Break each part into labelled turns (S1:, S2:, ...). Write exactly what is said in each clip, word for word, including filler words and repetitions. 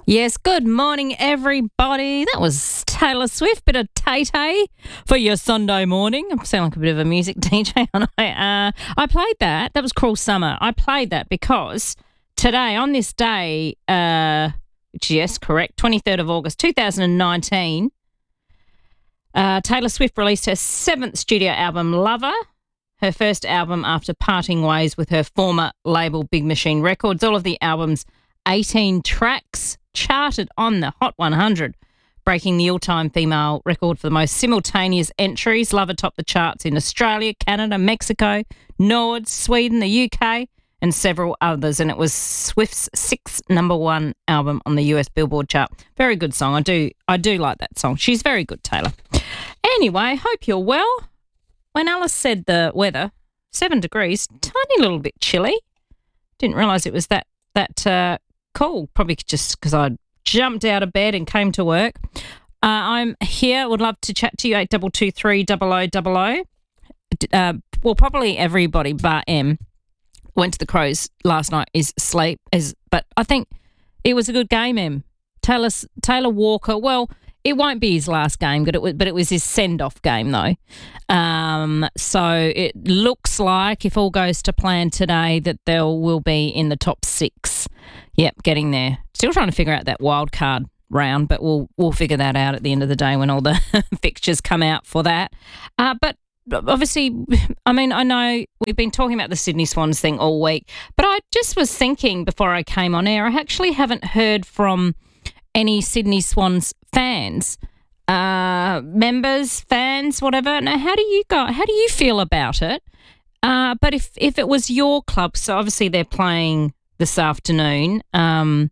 S1: Yes, good morning, everybody. That was Taylor Swift, bit of Tay-Tay for your Sunday morning. I sound like a bit of a music D J, and I, uh, I played that. That was Cruel Summer. I played that because today, on this day, uh, which, yes, correct, twenty-third of August, two thousand nineteen, uh, Taylor Swift released her seventh studio album, Lover, her first album after parting ways with her former label, Big Machine Records. All of the album's eighteen tracks charted on the Hot one hundred, breaking the all-time female record for the most simultaneous entries. Lover topped the charts in Australia, Canada, Mexico, Nords, Sweden, the U K, and several others. And it was Swift's sixth number one album on the U S Billboard chart. Very good song. I do, I do like that song. She's very good, Taylor. Anyway, hope you're well. When Alice said the weather, seven degrees, tiny little bit chilly. Didn't realise it was that that. Uh, Cool, probably just because I jumped out of bed and came to work. Uh, I'm here, would love to chat to you, eight two two three, double oh double oh. Uh, well, probably everybody but Em went to the Crows last night is asleep, is, but I think it was a good game, Em. Taylor, Taylor Walker, well, it won't be his last game, but it was, but it was his send-off game, though. Um, so it looks like, if all goes to plan today, that they will be in the top six. Yep, getting there. Still trying to figure out that wild card round, but we'll we'll figure that out at the end of the day when all the fixtures come out for that. Uh, but obviously, I mean, I know we've been talking about the Sydney Swans thing all week, but I just was thinking before I came on air, I actually haven't heard from any Sydney Swans fans, uh, members, fans, whatever. Now, how do you go? How do you feel about it? Uh, but if if it was your club, so obviously they're playing this afternoon. Um,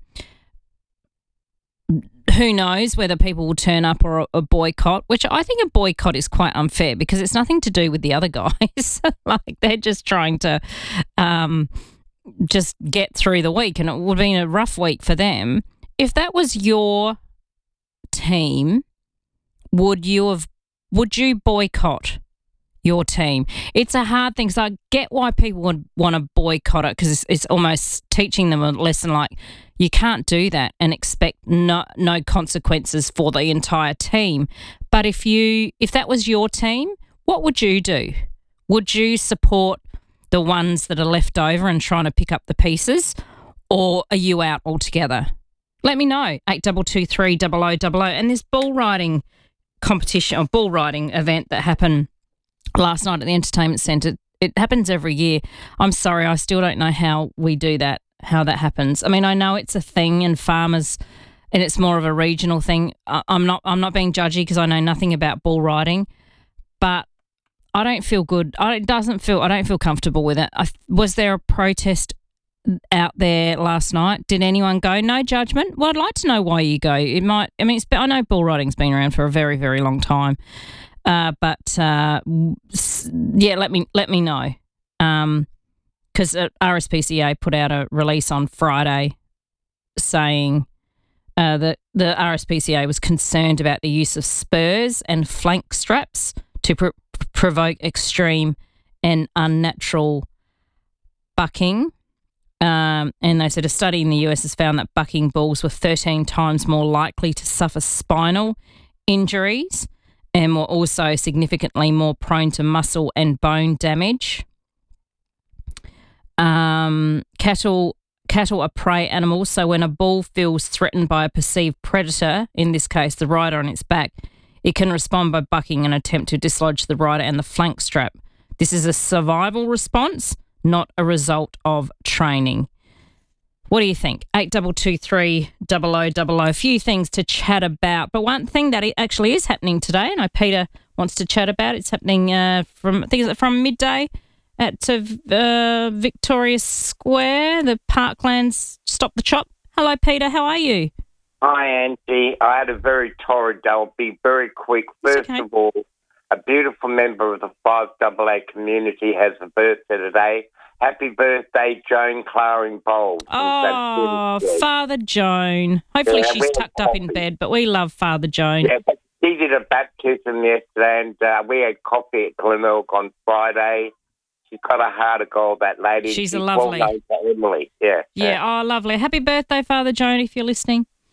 S1: who knows whether people will turn up or a, a boycott, which I think a boycott is quite unfair because it's nothing to do with the other guys. Like, they're just trying to um, just get through the week, and it would have been a rough week for them. If that was your team, would you have? Would you boycott your team? It's a hard thing, because I get why people would want to boycott it, because it's, it's almost teaching them a lesson, like, you can't do that and expect no no consequences for the entire team. But if you if that was your team, what would you do? Would you support the ones that are left over and trying to pick up the pieces, or are you out altogether? Let me know, eight two two three, double oh double oh. And this bull riding competition, or bull riding event that happened last night at the entertainment centre, it happens every year. I'm sorry, I still don't know how we do that, how that happens. I mean, I know it's a thing, and farmers, and it's more of a regional thing. I'm not I'm not being judgy because I know nothing about bull riding, but I don't feel good. I it doesn't feel I don't feel comfortable with it. I, was there a protest out there last night? Did anyone go? No judgment. Well, I'd like to know why you go. It might. I mean, it's, I know bull riding's been around for a very, very long time. Uh, but uh, yeah, let me let me know, because um, R S P C A put out a release on Friday saying uh, that the R S P C A was concerned about the use of spurs and flank straps to pr- provoke extreme and unnatural bucking. Um, and they said a study in the U S has found that bucking bulls were thirteen times more likely to suffer spinal injuries, and were also significantly more prone to muscle and bone damage. Um, cattle cattle are prey animals, so when a bull feels threatened by a perceived predator, in this case the rider on its back, it can respond by bucking and attempt to dislodge the rider and the flank strap. This is a survival response, not a result of training. What do you think? eight two two three, double oh double oh. A few things to chat about. But one thing that actually is happening today, and I know Peter wants to chat about, it's happening uh, from, I think it's from midday at uh, Victoria Square, the Parklands Stop the Chop. Hello, Peter. How are you?
S2: Hi, Angie. I had a very torrid day. I'll be very quick. First
S1: okay.
S2: of all, a beautiful member of the five double A community has a birthday today. Happy birthday, Joan Claring Bowles.
S1: Oh, Father Joan. Hopefully yeah, she's tucked up in bed, but we love Father Joan.
S2: Yeah, but she did a baptism yesterday, and uh, we had coffee at Glenelg on Friday. She's got a heart of gold, that lady.
S1: She's,
S2: She's
S1: a lovely.
S2: Well known to Emily, yeah.
S1: Yeah,
S2: yeah.
S1: Oh, lovely. Happy birthday, Father Joan, if you're listening.
S2: Yeah,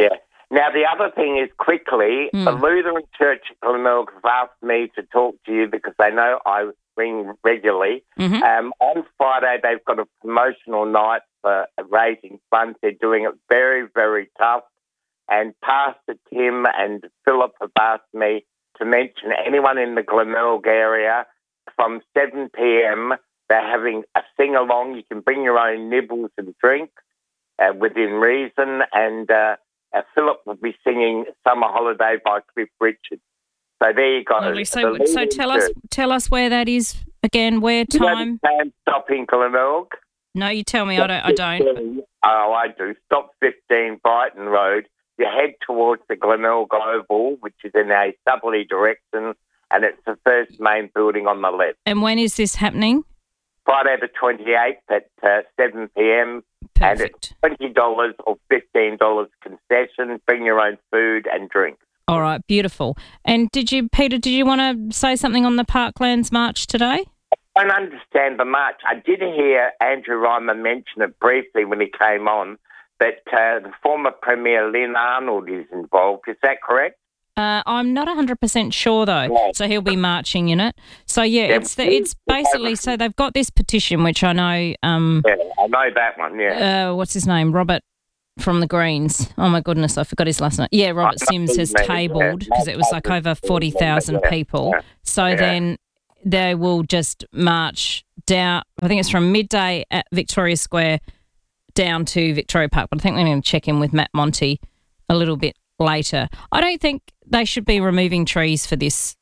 S2: Now, the other thing is quickly,
S1: Mm.
S2: the Lutheran Church of Glenelg have asked me to talk to you because they know I ring regularly.
S1: Mm-hmm.
S2: Um, on Friday, they've got a promotional night for raising funds. They're doing it very, very tough. And Pastor Tim and Philip have asked me to mention anyone in the Glenelg area from seven p.m. They're having a sing-along. You can bring your own nibbles and drinks uh, within reason. And uh, uh, Philip will be singing Summer Holiday by Cliff Richard. So there you go.
S1: Lovely. So,
S2: The
S1: so
S2: leading
S1: tell us,
S2: church.
S1: tell us where that is again. Where
S2: You know
S1: time?
S2: the Can Stop in Glenelg?
S1: No, you tell me. I don't. I don't.
S2: Oh, I do. Stop fifteen Brighton Road. You head towards the Glenelg Oval, which is in a southerly direction, and it's the first main building on the left.
S1: And when is this happening?
S2: Friday the twenty-eighth at uh, seven p.m. And it's
S1: Perfect.
S2: twenty dollars or fifteen dollars concession. Bring your own food and drink.
S1: All right, beautiful. And did you, Peter? Did you want to say something on the Parklands March today?
S2: I don't understand the march. I did hear Andrew Ryman mention it briefly when he came on, that uh, the former Premier Lynn Arnold is involved. Is that correct?
S1: Uh, I'm not one hundred percent sure though,
S2: Right.
S1: so he'll be marching in it. So yeah,
S2: Yeah,
S1: it's the, it's basically so they've got this petition, which I know. Um,
S2: Yeah, I know that one, yeah.
S1: uh, what's his name? Robert from the Greens. Oh my goodness, I forgot his last name. Yeah, Robert
S2: Oh,
S1: Sims has
S2: yeah,
S1: tabled because it was like over forty thousand
S2: Yeah,
S1: people.
S2: yeah,
S1: So
S2: yeah.
S1: then they will just march down. I think it's from midday at Victoria Square down to Victoria Park. But I think we're going to check in with Matt Monty a little bit later. I don't think they should be removing trees for this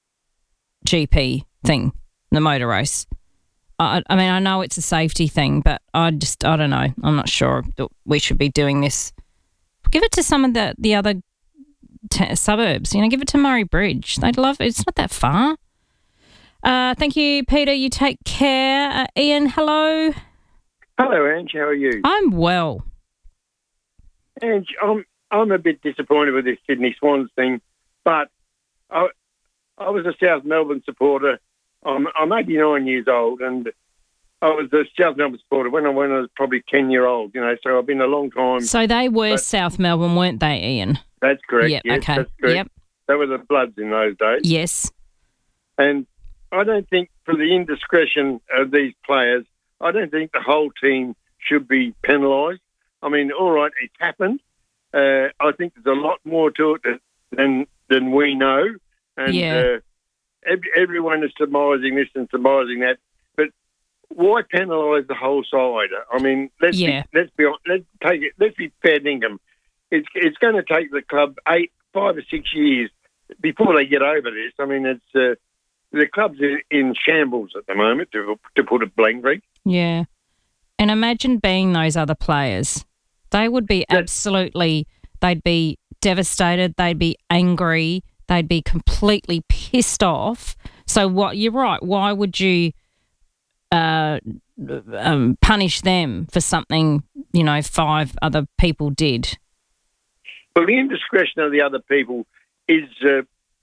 S1: G P thing, the motor race. I, I mean, I know it's a safety thing, but I just, I don't know. I'm not sure that we should be doing this. Give it to some of the, the other t- suburbs. You know, give it to Murray Bridge. They'd love it. It's not that far. Uh, thank you, Peter. You take care. Uh, Ian, hello.
S3: Hello, Ange. How are you?
S1: I'm well.
S3: Ange, I'm I'm a bit disappointed with this Sydney Swans thing, but I I was a South Melbourne supporter. I'm I'm eighty-nine years old, and I was a South Melbourne supporter when I when I was probably ten year old. You know, so I've been a long time.
S1: So they were
S3: But-
S1: South Melbourne, weren't they, Ian?
S3: That's correct.
S1: Yep,
S3: Yes,
S1: okay.
S3: that's correct.
S1: Yep.
S3: They were the Bloods in those days,
S1: Yes.
S3: and I don't think for the indiscretion of these players, I don't think the whole team should be penalised. I mean, all right, it's happened. Uh, I think there's a lot more to it than than we know, and
S1: Yeah.
S3: uh, ev- everyone is surmising this and surmising that. But why penalise the whole side? I mean, let's
S1: Yeah.
S3: be, let's be hon- let's take it. Let's be fair dinkum. It's it's going to take the club eight, five or six years before they get over this. I mean, it's uh, the club's in- in shambles at the moment, to to put it blankly.
S1: Yeah. And imagine being those other players. They would be
S3: Yeah.
S1: absolutely, they'd be devastated, they'd be angry, they'd be completely pissed off. So what? You're right. Why would you uh, um, punish them for something, you know, five other people did?
S3: Well, the indiscretion of the other people is uh,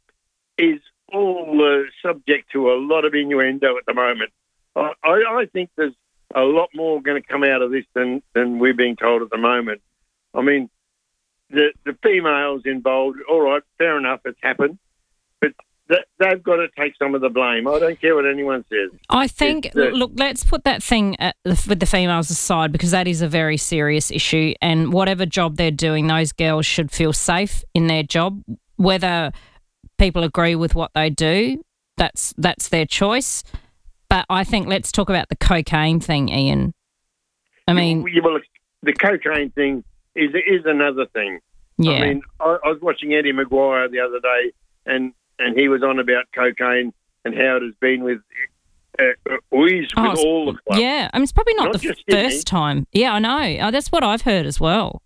S3: is all uh, subject to a lot of innuendo at the moment. I, I, I think there's a lot more going to come out of this than, than we're being told at the moment. I mean, the the females involved, all right, fair enough, it's happened, but th- they've got to take some of the blame. I don't care what anyone says.
S1: I think,
S3: It's, uh,
S1: look, let's put that thing at, with the females aside because that is a very serious issue. And whatever job they're doing, those girls should feel safe in their job. Whether people agree with what they do, that's that's their choice. But I think let's talk about the cocaine thing, Ian. I mean,
S3: Yeah, well, the cocaine thing is is another thing.
S1: yeah,
S3: I mean, I, I was watching Eddie Maguire the other day, and, and he was on about cocaine and how it has been with uh, uh, with
S1: Oh, it's-
S3: all the clubs.
S1: yeah. I mean, it's probably not,
S3: Not
S1: the
S3: just Sydney.
S1: first time. Yeah, I know. Oh, that's what I've heard as well.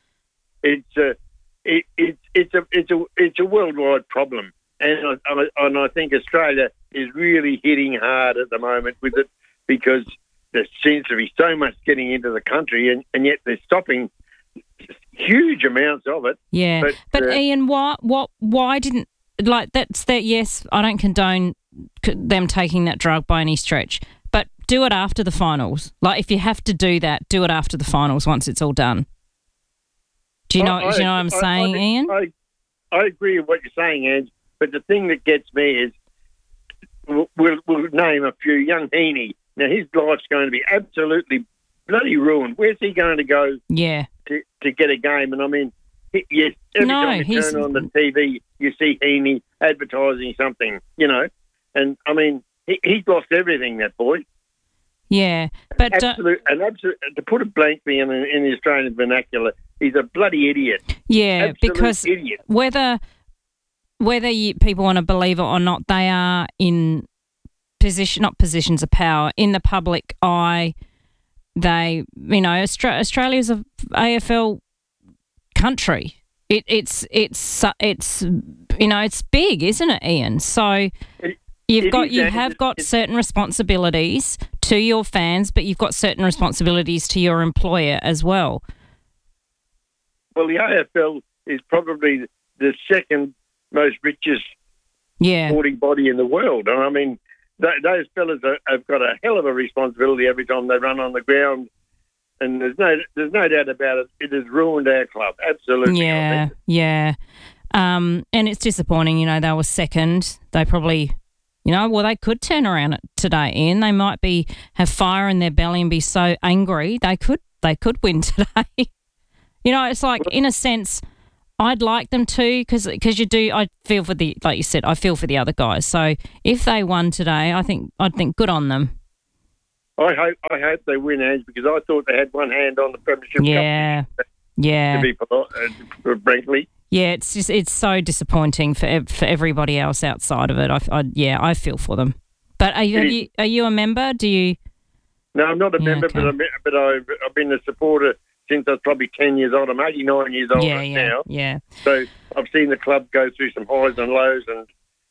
S3: It's a it, it's it's a it's a it's a worldwide problem, and I, I, and I think Australia is really hitting hard at the moment with it because there seems to be so much getting into the country, and, and yet they're stopping huge amounts of it.
S1: Yeah, but,
S3: But, uh,
S1: Ian, why, what, why didn't like that's that? Yes, I don't condone c- them taking that drug by any stretch, but do it after the finals. Like, if you have to do that, do it after the finals once it's all done. Do you know?
S3: I,
S1: do you know what I'm
S3: I,
S1: saying,
S3: I,
S1: Ian?
S3: I, I agree with what you're saying, Ange. But the thing that gets me is, we'll, we'll, we'll name a few. Young Heaney. Now his life's going to be absolutely bloody ruined. Where's he going to go?
S1: Yeah.
S3: To, to get a game? And I mean, he, yes, every
S1: No,
S3: time you
S1: he's-
S3: turn on the T V, you see Heaney advertising something. You know, and I mean, he, he's lost everything. That boy.
S1: Yeah, but uh,
S3: Absolute, an absolute, to put it blankly in, in the Australian vernacular, he's a bloody idiot.
S1: yeah,
S3: Absolute
S1: because
S3: idiot.
S1: whether whether you, people want to believe it or not, they are in position, not positions of power in the public eye. They, you know, Austra- Australia's a A F L country. It, it's it's it's you know it's big, isn't it, Ian? So
S3: It-
S1: you've
S3: it
S1: got
S3: is,
S1: you
S3: and
S1: have
S3: it-
S1: got
S3: it-
S1: certain responsibilities to your fans, but you've got certain responsibilities to your employer as well.
S3: Well, the A F L is probably the second most richest
S1: Yeah,
S3: sporting body in the world. And I mean, th- those fellas are, have got a hell of a responsibility every time they run on the ground. And there's no, there's no doubt about it. It has ruined our club. Absolutely. I
S1: yeah,
S3: think.
S1: yeah. Um, and it's disappointing. You know, they were second. They probably, you know, well, they could turn around it today, Ian. They might be have fire in their belly and be so angry they could they could win today. You know, it's like in a sense, I'd like them to because you do. I feel for the like you said. I feel for the other guys. So if they won today, I think I'd think good on them.
S3: I hope I hope they win, Ange, because I thought they had one hand on the Premiership
S1: Yeah,
S3: Cup.
S1: yeah.
S3: To be polite, uh, frankly.
S1: Yeah, it's just it's so disappointing for ev- for everybody else outside of it. I, I yeah, I feel for them. But are you, are you are you a member? Do you?
S3: No, I'm not a
S1: Yeah,
S3: member,
S1: okay.
S3: but, I'm, but I've, I've been a supporter since I was probably ten years old. I'm eighty-nine years old
S1: Yeah,
S3: right
S1: yeah,
S3: now.
S1: yeah,
S3: So I've seen the club go through some highs and lows, and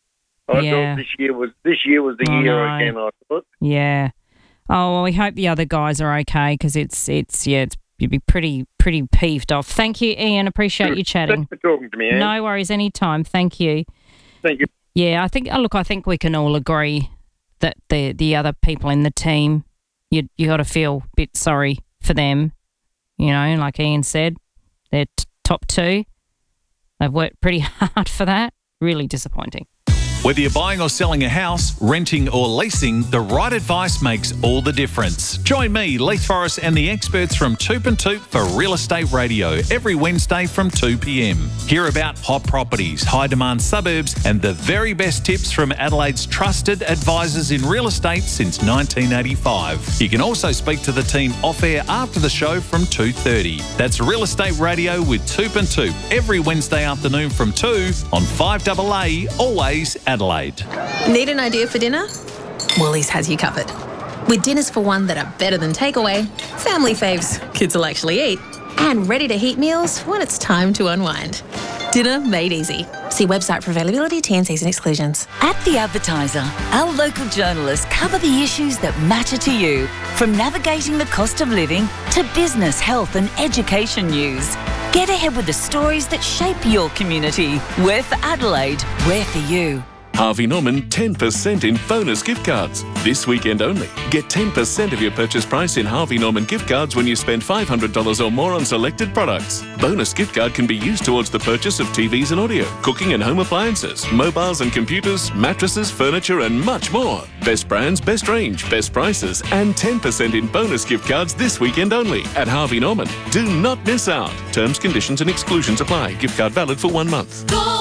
S3: I
S1: Yeah.
S3: thought this year was this year was the
S1: I
S3: year
S1: know.
S3: again. I thought.
S1: yeah. Oh, well, we hope the other guys are okay because it's it's yeah, it's you'd be pretty pretty peeved off. Thank you, Ian. Appreciate you chatting.
S3: Thanks for talking to me, Anne.
S1: No worries, anytime. Thank you.
S3: Thank you.
S1: Yeah, I think. Oh, look, I think we can all agree that the the other people in the team, you you got to feel a bit sorry for them. You know, like Ian said, they're t- top two. They've worked pretty hard for that. Really disappointing.
S4: Whether you're buying or selling a house, renting or leasing, the right advice makes all the difference. Join me, Leith Forrest, and the experts from Toop and Toop for Real Estate Radio every Wednesday from two p.m. Hear about hot properties, high-demand suburbs, and the very best tips from Adelaide's trusted advisors in real estate since nineteen eighty-five. You can also speak to the team off-air after the show from two thirty. That's Real Estate Radio with Toop and Toop every Wednesday afternoon from two on five A A, always Adelaide.
S5: Need an idea for dinner? Woolies has you covered. With dinners for one that are better than takeaway, family faves kids will actually eat, and ready to heat meals when it's time to unwind. Dinner made easy. See website for availability, T and Cs and exclusions.
S6: At The Advertiser, our local journalists cover the issues that matter to you, from navigating the cost of living to business, health and education news. Get ahead with the stories that shape your community. We're for Adelaide, we're for you.
S7: Harvey Norman ten percent in bonus gift cards. This weekend only. Get ten percent of your purchase price in Harvey Norman gift cards when you spend five hundred dollars or more on selected products. Bonus gift card can be used towards the purchase of T Vs and audio, cooking and home appliances, mobiles and computers, mattresses, furniture and much more. Best brands, best range, best prices and ten percent in bonus gift cards this weekend only at Harvey Norman. Do not miss out. Terms, conditions and exclusions apply. Gift card valid for one month.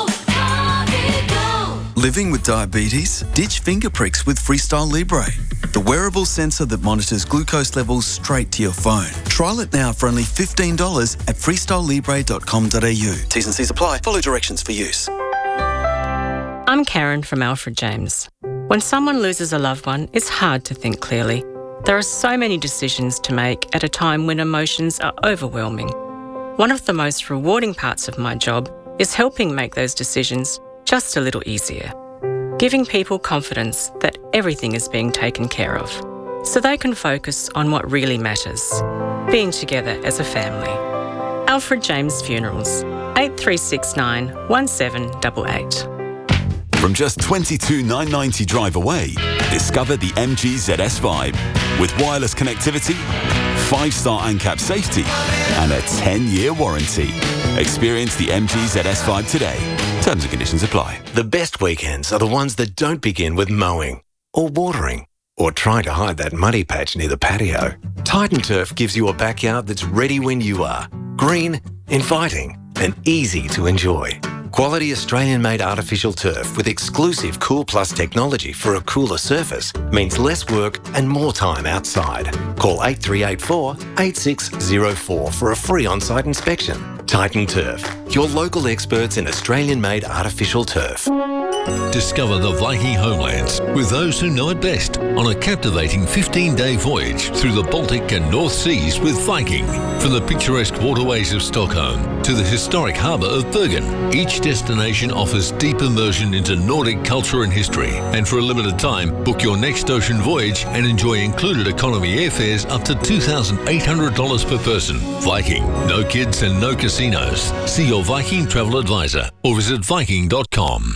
S8: Living with diabetes? Ditch finger pricks with Freestyle Libre, the wearable sensor that monitors glucose levels straight to your phone. Trial it now for only fifteen dollars at freestyle libre dot com dot a u. T's and C's apply. Follow directions for use.
S9: I'm Karen from Alfred James. When someone loses a loved one, it's hard to think clearly. There are so many decisions to make at a time when emotions are overwhelming. One of the most rewarding parts of my job is helping make those decisions just a little easier. Giving people confidence that everything is being taken care of, so they can focus on what really matters, being together as a family. Alfred James Funerals, eight three six nine, one seven eight eight.
S10: From just twenty-two thousand nine hundred ninety drive away, discover the M G Z S five. With wireless connectivity, five-star ANCAP safety, and a ten-year warranty. Experience the M G Z S five today. Terms and conditions apply.
S11: The best weekends are the ones that don't begin with mowing or watering or trying to hide that muddy patch near the patio. Titan Turf gives you a backyard that's ready when you are. Green, inviting, and easy to enjoy. Quality Australian-made artificial turf with exclusive Cool Plus technology for a cooler surface means less work and more time outside. Call eight three eight four, eight six zero four for a free on-site inspection. Titan Turf, your local experts in Australian-made artificial turf.
S12: Discover the Viking homelands with those who know it best on a captivating fifteen-day voyage through the Baltic and North Seas with Viking. From the picturesque waterways of Stockholm to the historic harbour of Bergen, each destination offers deep immersion into Nordic culture and history. And for a limited time, book your next ocean voyage and enjoy included economy airfares up to two thousand eight hundred dollars per person. Viking, no kids and no casinos. See your Viking travel advisor or visit viking dot com.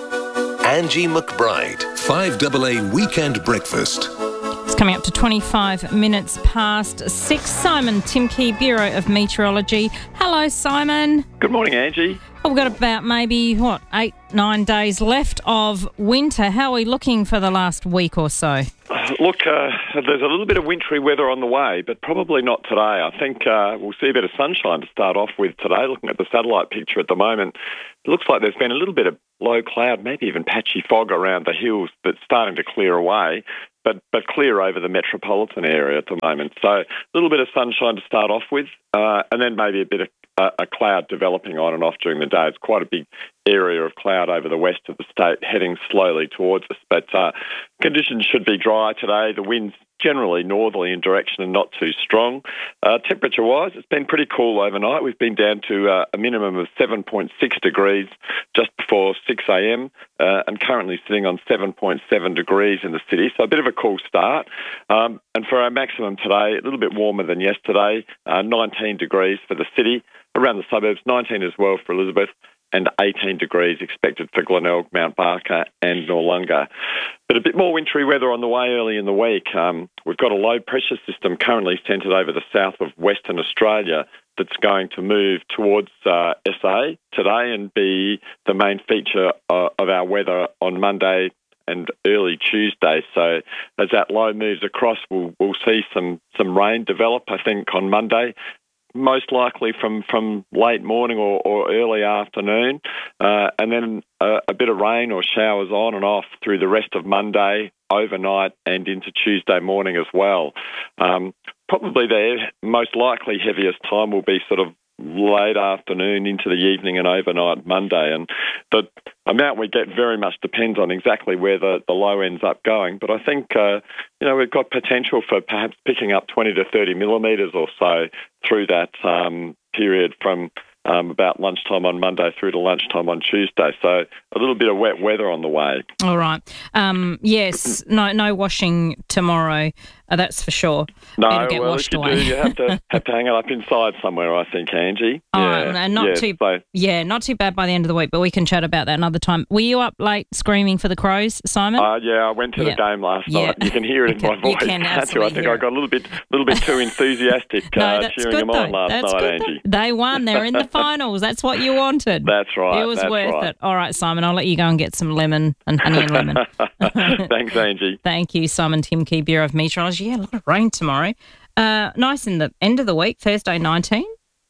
S11: Angie McBride, five A A Weekend Breakfast.
S1: It's coming up to twenty-five minutes past six. Simon Timke, Bureau of Meteorology. Hello, Simon.
S13: Good morning, Angie.
S1: Well, we've got about maybe, what, eight, nine days left of winter. How are we looking for the last week or so?
S13: Look, uh, there's a little bit of wintry weather on the way, but probably not today. I think uh, we'll see a bit of sunshine to start off with today. Looking at the satellite picture at the moment, it looks like there's been a little bit of low cloud, maybe even patchy fog around the hills that's starting to clear away, but but clear over the metropolitan area at the moment. So a little bit of sunshine to start off with, uh, and then maybe a bit of uh, a cloud developing on and off during the day. It's quite a big area of cloud over the west of the state, heading slowly towards us. But uh, conditions should be dry today. The wind's generally northerly in direction and not too strong. Uh, temperature-wise, it's been pretty cool overnight. We've been down to uh, a minimum of seven point six degrees just before six a.m. Uh, and currently sitting on seven point seven degrees in the city, so a bit of a cool start. Um, and for our maximum today, a little bit warmer than yesterday, uh, nineteen degrees for the city. Around the suburbs, nineteen as well for Elizabeth, and eighteen degrees expected for Glenelg, Mount Barker and Noarlunga. But a bit more wintry weather on the way early in the week. Um, we've got a low pressure system currently centred over the south of Western Australia that's going to move towards uh, S A today and be the main feature uh, of our weather on Monday and early Tuesday. So as that low moves across, we'll, we'll see some, some rain develop, I think, on Monday. Most likely from, from late morning or, or early afternoon, uh, and then a, a bit of rain or showers on and off through the rest of Monday, overnight and into Tuesday morning as well. Um, probably the most likely heaviest time will be sort of late afternoon into the evening and overnight Monday. And the amount we get very much depends on exactly where the, the low ends up going. But I think, uh, you know, we've got potential for perhaps picking up twenty to thirty millimetres or so through that um, period from um, about lunchtime on Monday through to lunchtime on Tuesday. So a little bit of wet weather on the way.
S1: All right. Um, yes, no no washing tomorrow. Uh, that's for sure.
S13: No,
S1: It'll get
S13: well,
S1: washed
S13: if you
S1: away.
S13: do, you have to have to hang it up inside somewhere, I think, Angie.
S1: Oh,
S13: yeah,
S1: and not
S13: yeah,
S1: too,
S13: so,
S1: yeah, not too bad by the end of the week, but we can chat about that another time. Were you up late screaming for the Crows, Simon?
S13: Uh, yeah, I went to
S1: Yeah.
S13: the game last
S1: Yeah.
S13: night. You can hear it in
S1: You
S13: my
S1: can- you
S13: voice,
S1: can
S13: can't you? I
S1: absolutely
S13: think
S1: hear
S13: I got a little bit, little bit too enthusiastic
S1: No,
S13: uh,
S1: that's
S13: cheering
S1: good
S13: them
S1: though.
S13: on last
S1: That's
S13: night,
S1: good.
S13: Angie.
S1: Though. They won. They're in the finals. That's what you wanted.
S13: That's right.
S1: It was
S13: that's
S1: worth
S13: right.
S1: it. All right, Simon, I'll let you go and get some lemon and honey and lemon.
S13: Thanks, Angie.
S1: Thank you, Simon Timke, Bureau of Meteorology. Yeah, a lot of rain tomorrow. Uh, nice in the end of the week, Thursday nineteen,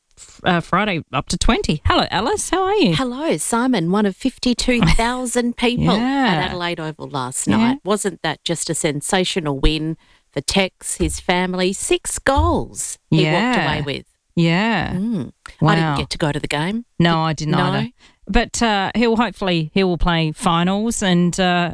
S1: uh, Friday up to twenty. Hello, Alice. How are you?
S14: Hello, Simon, one of fifty-two thousand people
S1: Yeah.
S14: at Adelaide Oval last
S1: Yeah.
S14: night. Wasn't that just a sensational win for Tex, his family? Six goals he
S1: Yeah.
S14: walked away with.
S1: Yeah.
S14: Mm.
S1: Wow.
S14: I didn't get to go to the game.
S1: No, I didn't
S14: No?
S1: either. But uh, he'll hopefully he will play finals, and uh,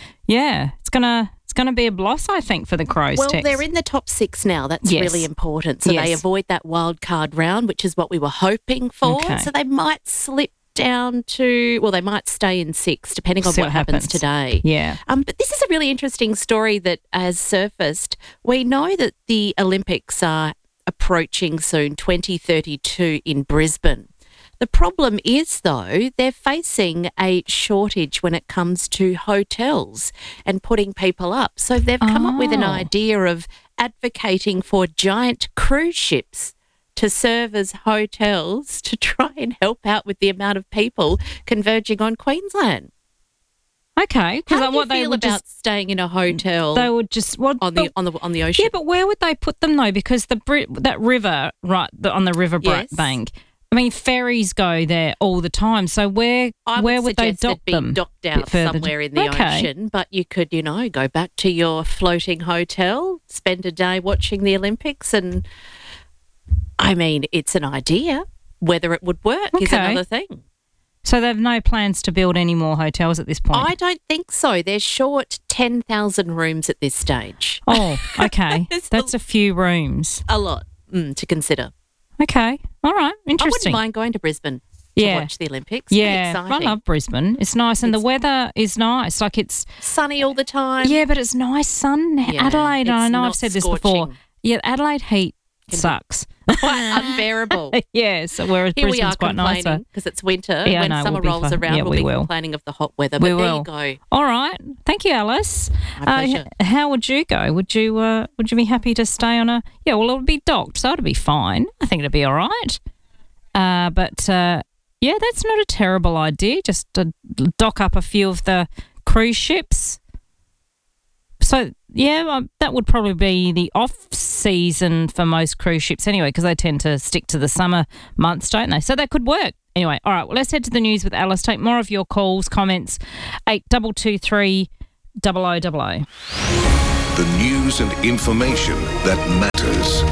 S1: yeah, it's gonna it's gonna be a bloss, I think, for the Crows.
S14: Well,
S1: Tex.
S14: they're in the top six now. That's
S1: Yes.
S14: really important. So they
S1: Yes.
S14: avoid that wild card round, which is what we were hoping for.
S1: Okay.
S14: So they might slip down to, well, they might stay in six, depending on
S1: See
S14: what,
S1: what
S14: happens.
S1: happens.
S14: today.
S1: Yeah.
S14: Um, but this is a really interesting story that has surfaced. We know that the Olympics are approaching soon, twenty thirty-two in Brisbane. The problem is, though, they're facing a shortage when it comes to hotels and putting people up. So they've come up with an
S1: Oh.
S14: idea of advocating for giant cruise ships to serve as hotels to try and help out with the amount of people converging on Queensland.
S1: Okay, because
S14: How do
S1: what
S14: you
S1: they
S14: feel
S1: would
S14: about
S1: just
S14: staying in a hotel?
S1: they would just what
S14: on the on the on the ocean.
S1: Yeah, but where would they put them though? Because the Brit, that river right the, on the river
S14: Yes.
S1: bank. I mean, ferries go there all the time. So where
S14: I
S1: where
S14: would
S1: would they
S14: suggest
S1: dock
S14: it'd be
S1: them?
S14: docked
S1: Bit
S14: out
S1: further
S14: somewhere
S1: d-
S14: in the
S1: okay.
S14: ocean, but you could, you know, go back to your floating hotel, spend a day watching the Olympics, and I mean, it's an idea. Whether it would work is
S1: Okay.
S14: another thing.
S1: So they have no plans to build any more hotels at this point.
S14: I don't think so. They're short ten thousand rooms at this stage.
S1: Oh, okay.
S14: It's
S1: That's a few rooms.
S14: A lot mm, to consider.
S1: Okay. All right.
S14: I
S1: Interesting.
S14: wouldn't mind going to Brisbane to
S1: Yeah.
S14: watch the Olympics. Pretty
S1: Yeah, I
S14: exciting.
S1: love Brisbane. It's nice, and the weather is nice. Like it's
S14: sunny all the time.
S1: Yeah, but it's nice sun.
S14: Yeah,
S1: Adelaide, I
S14: it's
S1: know I've
S14: not
S1: said this before.
S14: scorching.
S1: Yeah, Adelaide heat sucks.
S14: Quite unbearable.
S1: Yeah, so whereas
S14: Here we
S1: Brisbane's
S14: are
S1: quite nicer.
S14: complaining because it's winter.
S1: Yeah, I
S14: when
S1: know,
S14: summer
S1: we'll be
S14: rolls
S1: fine.
S14: around,
S1: Yeah,
S14: we'll
S1: we
S14: be
S1: will.
S14: complaining of the hot weather.
S1: We
S14: but
S1: will.
S14: there you go.
S1: All right. Thank you, Alice.
S14: My
S1: Uh,
S14: pleasure.
S1: h- how would you go? Would you uh, would you be happy to stay on a? Yeah, well, it would be docked, so it'd be fine. I think it'd be all right. Uh, but uh, yeah, that's not a terrible idea. Just to dock up a few of the cruise ships. So yeah, um, that would probably be the off season for most cruise ships anyway, because they tend to stick to the summer months, don't they? So that could work. Anyway, all right. Well, let's head to the news with Alice. Take more of your calls, comments. Eight double two three double o double o.
S15: The news and information that matters.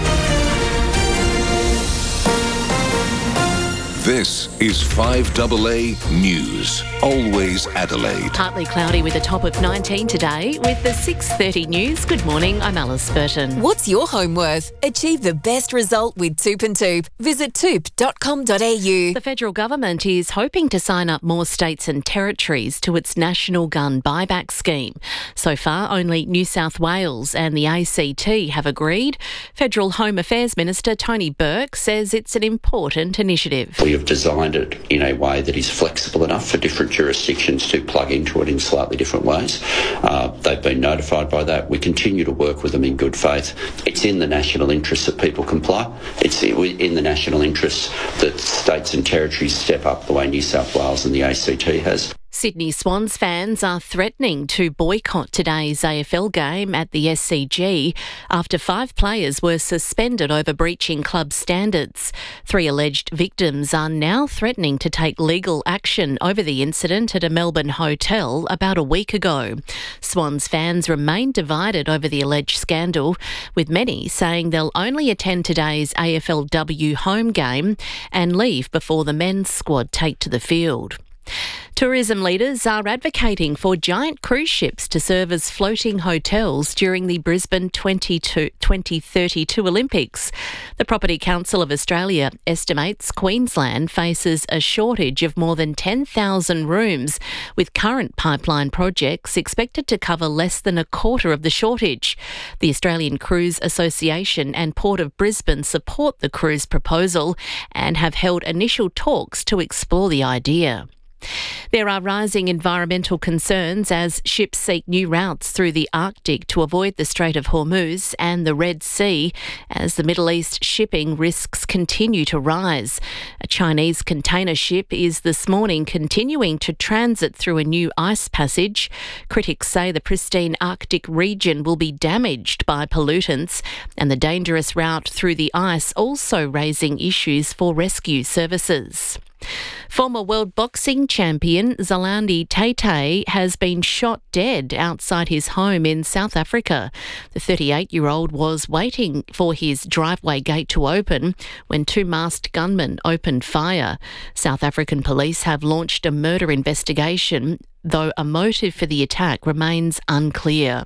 S15: This is five A A News. Always Adelaide.
S5: Partly cloudy with a top of nineteen today. With the six thirty news, good morning, I'm Alice Burton.
S16: What's your home worth? Achieve the best result with Toop and Toop. Visit toop dot com dot a u.
S5: The federal government is hoping to sign up more states and territories to its national gun buyback scheme. So far, only New South Wales and the A C T have agreed. Federal Home Affairs Minister Tony Burke says it's an important initiative.
S17: We have designed it in a way that is flexible enough for different jurisdictions to plug into it in slightly different ways. Uh, they've been notified by that. We continue to work with them in good faith. It's in the national interest that people comply. It's in the national interest that states and territories step up the way New South Wales and the A C T has.
S5: Sydney Swans fans are threatening to boycott today's A F L game at the S C G after five players were suspended over breaching club standards. Three alleged victims are now threatening to take legal action over the incident at a Melbourne hotel about a week ago. Swans fans remain divided over the alleged scandal, with many saying they'll only attend today's A F L W home game and leave before the men's squad take to the field. Tourism leaders are advocating for giant cruise ships to serve as floating hotels during the Brisbane twenty thirty-two Olympics. The Property Council of Australia estimates Queensland faces a shortage of more than ten thousand rooms, with current pipeline projects expected to cover less than a quarter of the shortage. The Australian Cruise Association and Port of Brisbane support the cruise proposal and have held initial talks to explore the idea. There are rising environmental concerns as ships seek new routes through the Arctic to avoid the Strait of Hormuz and the Red Sea as the Middle East shipping risks continue to rise. A Chinese container ship is this morning continuing to transit through a new ice passage. Critics say the pristine Arctic region will be damaged by pollutants, and the dangerous route through the ice also raising issues for rescue services. Former world boxing champion Zalandi Tate has been shot dead outside his home in South Africa. The thirty-eight-year-old was waiting for his driveway gate to open when two masked gunmen opened fire. South African police have launched a murder investigation, though a motive for the attack remains unclear.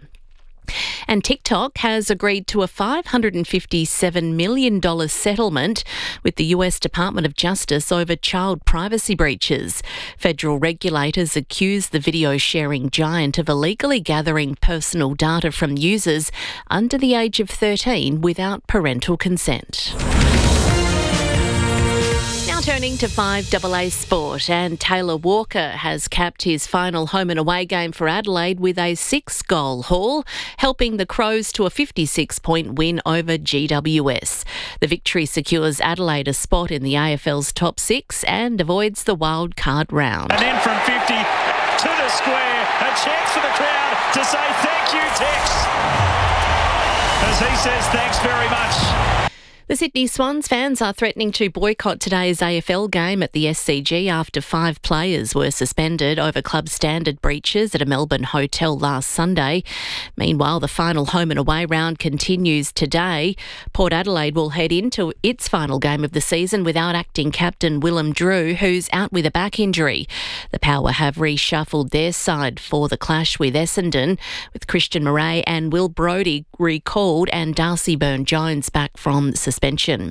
S5: And TikTok has agreed to a five hundred fifty-seven million dollars settlement with the U S Department of Justice over child privacy breaches. Federal regulators accuse the video sharing giant of illegally gathering personal data from users under the age of thirteen without parental consent. Now
S14: turning to five double A sport, and Taylor Walker has capped his final home and away game for Adelaide with a six-goal haul, helping the Crows to a fifty-six point win over G W S. The victory secures Adelaide a spot in the A F L's top six and avoids the wild card round.
S18: And then from fifty to the square, a chance for the crowd to say thank you, Tex, as he says thanks very much.
S14: The Sydney Swans fans are threatening to boycott today's A F L game at the S C G after five players were suspended over club standard breaches at a Melbourne hotel last Sunday. Meanwhile, the final home and away round continues today. Port Adelaide will head into its final game of the season without acting captain Willem Drew, who's out with a back injury. The Power have reshuffled their side for the clash with Essendon, with Christian Murray and Will Brodie recalled and Darcy Byrne-Jones back from suspension.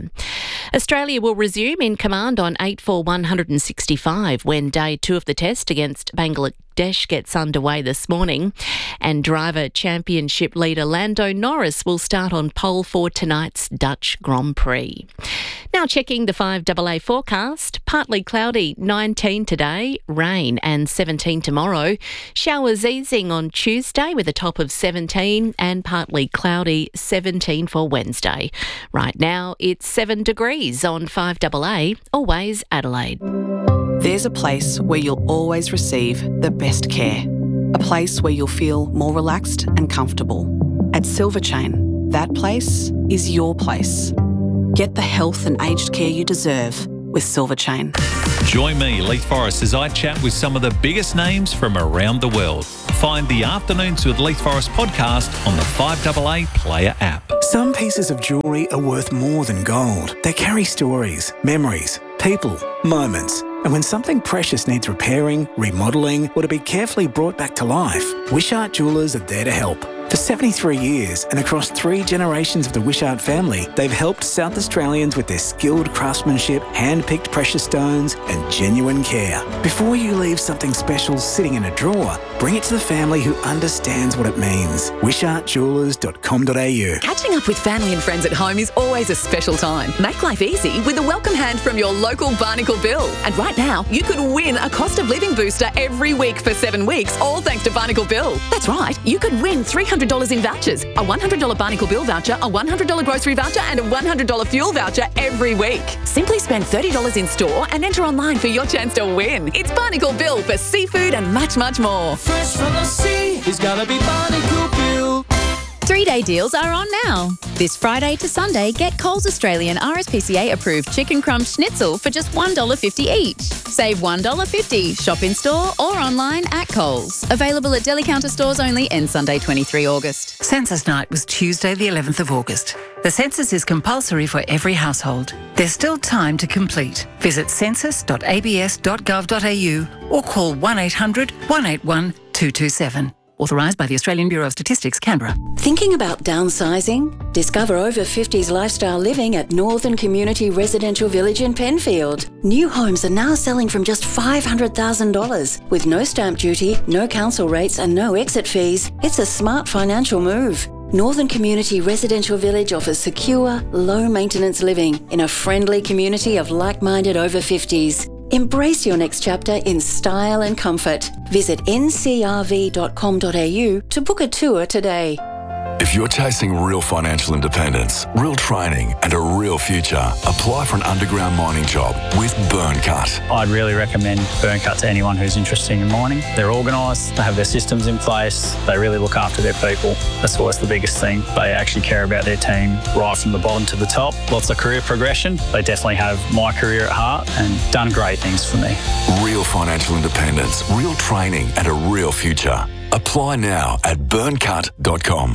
S14: Australia will resume in command on eight for one hundred sixty-five when day two of the test against Bangladesh gets underway this morning. And driver championship leader Lando Norris will start on pole for tonight's Dutch Grand Prix. Now checking the five double A forecast. Partly cloudy, nineteen today, rain and seventeen tomorrow. Showers easing on Tuesday with a top of seventeen and partly cloudy, seventeen for Wednesday. Right now it's seven degrees on five double A, always Adelaide.
S19: There's a place where you'll always receive the best care. A place where you'll feel more relaxed and comfortable. At Silver Chain, that place is your place. Get the health and aged care you deserve with Silver Chain.
S4: Join me, Leith Forrest, as I chat with some of the biggest names from around the world. Find the Afternoons with Leith Forrest podcast on the five double A Player app.
S20: Some pieces of jewellery are worth more than gold. They carry stories, memories, people, moments. And when something precious needs repairing, remodelling, or to be carefully brought back to life, Wishart Jewellers are there to help. For seventy-three years and across three generations of the Wishart family, they've helped South Australians with their skilled craftsmanship, hand-picked precious stones and genuine care. Before you leave something special sitting in a drawer, bring it to the family who understands what it means. wishart jewellers dot com dot a u.
S21: Catching up with family and friends at home is always a special time. Make life easy with a welcome hand from your local Barnacle Bill. And right now, you could win a cost of living booster every week for seven weeks, all thanks to Barnacle Bill. That's right, you could win three hundred dollars in vouchers, a one hundred dollars Barnacle Bill voucher, a one hundred dollars grocery voucher and a one hundred dollars fuel voucher every week. Simply spend thirty dollars in store and enter online for your chance to win. It's Barnacle Bill for seafood and much, much more.
S22: Fresh from the sea, it's gotta be Barnacle Bill.
S23: Three-day deals are on now. This Friday to Sunday, get Coles Australian R S P C A-approved chicken crumb schnitzel for just one dollar fifty each. Save one dollar fifty. Shop in-store or online at Coles. Available at deli counter stores only and Sunday, the twenty-third of August.
S24: Census night was Tuesday, the eleventh of August. The census is compulsory for every household. There's still time to complete. Visit census dot a b s dot gov dot a u or call one eight hundred, one eight one, two two seven. Authorised by the Australian Bureau of Statistics, Canberra.
S25: Thinking about downsizing? Discover over fifties lifestyle living at Northern Community Residential Village in Penfield. New homes are now selling from just five hundred thousand dollars. With no stamp duty, no council rates and no exit fees, it's a smart financial move. Northern Community Residential Village offers secure, low-maintenance living in a friendly community of like-minded over fifties. Embrace your next chapter in style and comfort. Visit n c r v dot com dot a u to book a tour today.
S26: If you're chasing real financial independence, real training and a real future, apply for an underground mining job with Burncut.
S27: I'd really recommend Burncut to anyone who's interested in mining. They're organised, they have their systems in place, they really look after their people. That's always the biggest thing. They actually care about their team right from the bottom to the top. Lots of career progression. They definitely have my career at heart and done great things for me.
S26: Real financial independence, real training and a real future. Apply now at burncut dot com.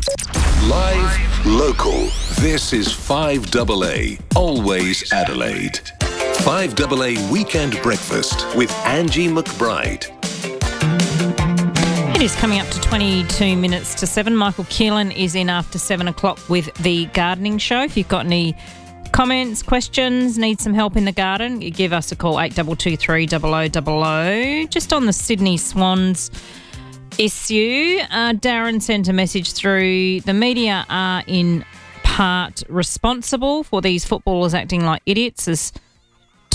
S15: Live, local. This is five double A, always Adelaide. five double A Weekend Breakfast with Angie McBride.
S1: It is coming up to twenty-two minutes to seven. Michael Keelan is in after seven o'clock with the gardening show. If you've got any comments, questions, need some help in the garden, you give us a call, eight two two three, zero zero zero zero. Just on the Sydney Swans issue, uh, Darren sent a message through. The media are in part responsible for these footballers acting like idiots as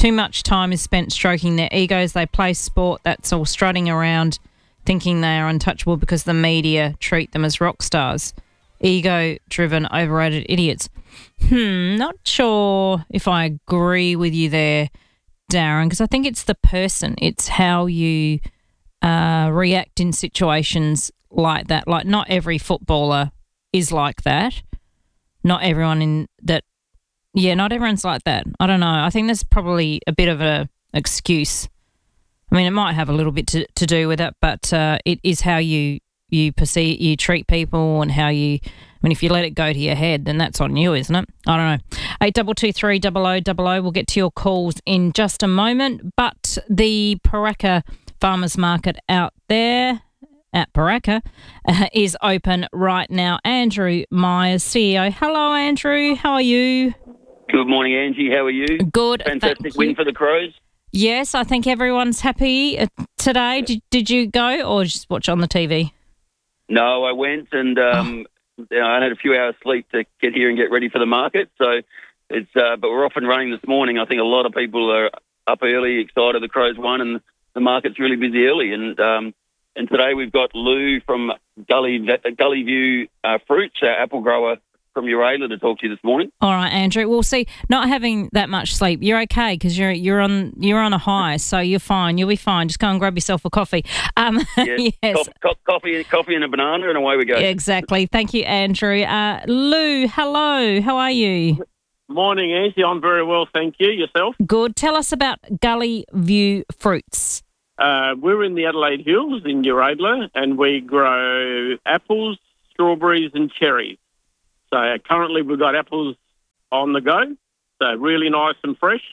S1: Too much time is spent stroking their egos. They play sport that's all strutting around, thinking they are untouchable because the media treat them as rock stars. Ego-driven, overrated idiots. Hmm, not sure if I agree with you there, Darren, because I think it's the person. It's how you uh, react in situations like that. Like, not every footballer is like that. Not everyone in that, yeah, not everyone's like that. I don't know. I think there's probably a bit of a excuse. I mean, it might have a little bit to, to do with it, but uh, it is how you you perceive, you treat people, and how you. I mean, if you let it go to your head, then that's on you, isn't it? I don't know. Eight double two three double o double o. We'll get to your calls in just a moment. But the Paraka Farmers Market out there at Paraka uh, is open right now. Andrew Myers, C E O. Hello, Andrew. How are you?
S2: Good morning, Angie. How are you?
S1: Good.
S2: Fantastic win for the Crows.
S1: Yes, I think everyone's happy uh, today. Did, did you go or just watch on the T V?
S2: No, I went and um, oh. you know, I had a few hours sleep to get here and get ready for the market. So it's uh, but we're off and running this morning. I think a lot of people are up early, excited the Crows won, and the market's really busy early. And um, and today we've got Lou from Gully Gully View uh, Fruits, our apple grower from Euraidla, to talk to you this morning.
S1: All right, Andrew. We'll see. Not having that much sleep, you're okay because you're you're on you're on a high, so you're fine. You'll be fine. Just go and grab yourself a coffee. Um,
S2: yes,
S1: yes.
S2: Co- co- coffee, coffee, and a banana, and away we go.
S1: Exactly. Thank you, Andrew. Uh, Lou, hello. How are you?
S3: Morning, Angie. I'm very well, thank you. Yourself?
S1: Good. Tell us about Gully View Fruits.
S3: Uh, we're in the Adelaide Hills in Euraidla, and we grow apples, strawberries, and cherries. So uh, currently we've got apples on the go, so really nice and fresh.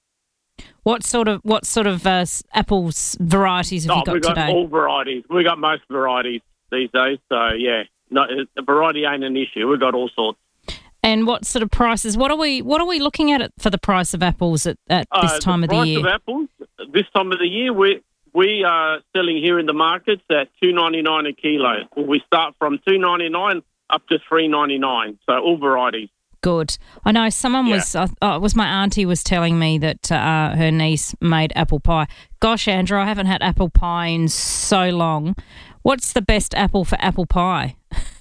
S1: What sort of what sort of uh, apples varieties have
S3: oh,
S1: you got
S3: we've got
S1: today?
S3: all varieties. We've got most varieties these days, so yeah, no, the variety ain't an issue. We've got all sorts.
S1: And what sort of prices? What are we what are we looking at for the price of apples at, at this
S3: uh,
S1: time
S3: the
S1: of the year?
S3: The price of apples this time of the year, we we are selling here in the markets at two ninety-nine a kilo. We start from two ninety-nine up to three ninety-nine, so all varieties.
S1: Good. I know someone
S3: Yeah.
S1: was, uh, oh, it was my auntie was telling me that uh, her niece made apple pie. Gosh, Andrew, I haven't had apple pie in so long. What's the best apple for apple pie?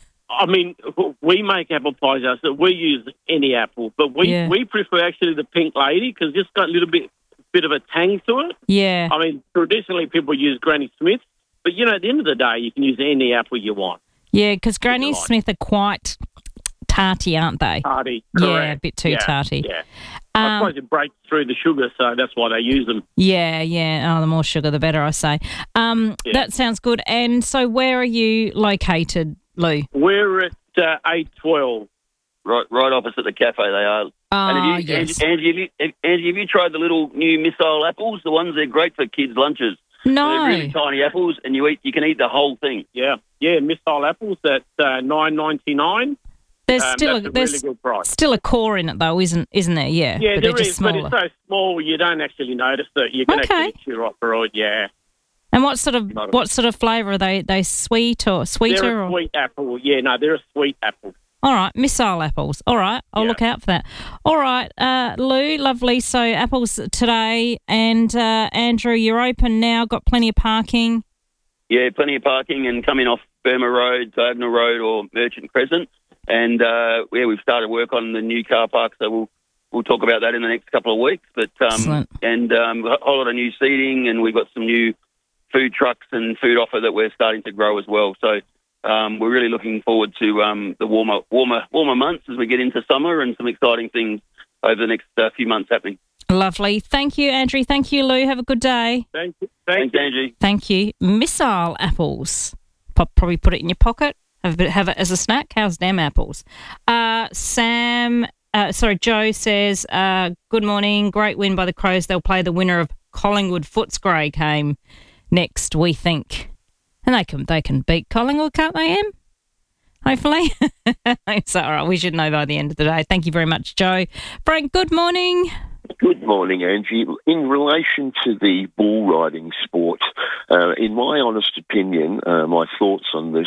S3: I mean, we make apple pies ourselves. We use any apple, but we,
S1: Yeah.
S3: we prefer actually the pink lady because it's got a little bit bit of a tang to it.
S1: Yeah.
S3: I mean, traditionally people use Granny Smith, but, you know, at the end of the day, you can use any apple you want.
S1: Yeah, because Granny
S3: like.
S1: Smith are quite tarty, aren't they?
S3: Tarty,
S1: Yeah,
S3: correct.
S1: a bit too
S3: Yeah,
S1: tarty.
S3: Yeah. I
S1: Um,
S3: suppose it breaks through the sugar, so that's why they use them.
S1: Yeah, yeah. Oh, the more sugar, the better, I say. Um,
S3: Yeah.
S1: That sounds good. And so where are you located, Lou?
S3: We're at uh, eight twelve.
S2: Right, right opposite the cafe they are.
S1: Ah,
S2: and have you,
S1: yes.
S2: Angie, Angie, have you, have, Angie, have you tried the little new missile apples? The ones they're great for kids' lunches.
S1: No.
S2: They're really tiny apples, and you eat. You can eat the whole thing.
S3: Yeah, yeah, missile apples at uh, nine ninety-nine.
S1: There's
S3: Um,
S1: still
S3: that's
S1: a,
S3: a
S1: there's
S3: really good price.
S1: still a core in it though, isn't isn't there? Yeah,
S3: Yeah,
S1: but
S3: there
S1: they're just
S3: is, but
S1: smaller.
S3: it's so small you don't actually notice it. You can
S1: Okay.
S3: actually chew off for it. Yeah,
S1: And what sort of
S3: Not a-
S1: what sort of flavour are they? They sweet or sweeter?
S3: they're a
S1: or?
S3: sweet apple. Yeah, no, they're a sweet apple.
S1: All right, missile apples. All right, I'll
S3: Yeah.
S1: look out for that. All right, uh, Lou, lovely. So apples today, and uh, Andrew, you're open now. Got plenty of parking.
S2: Yeah, plenty of parking, and coming off Burma Road, Diagonal Road, or Merchant Crescent. And uh, yeah, we've started work on the new car park, so we'll we'll talk about that in the next couple of weeks. But um,
S1: Excellent.
S2: and um, a whole lot of new seating, and we've got some new food trucks and food offer that we're starting to grow as well. So um, we're really looking forward to um, the warmer, warmer, warmer months as we get into summer, and some exciting things over the next uh, few months happening.
S1: Lovely. Thank you, Andrew. Thank you, Lou. Have a good day.
S3: Thank you.
S2: Thanks, Angie.
S1: Thank you. Missile apples. Pop, probably put it in your pocket. Have a bit, have it as a snack. How's them apples? Uh, Sam, uh, sorry, Joe says, uh, good morning. Great win by the Crows. They'll play the winner of Collingwood Footscray game next, we think. And they can they can beat Collingwood, can't they, Em? Hopefully. It's all right. We should know by the end of the day. Thank you very much, Joe. Frank, good morning.
S6: Good morning, Angie. In relation to the bull riding sport, uh, in my honest opinion, uh, my thoughts on this,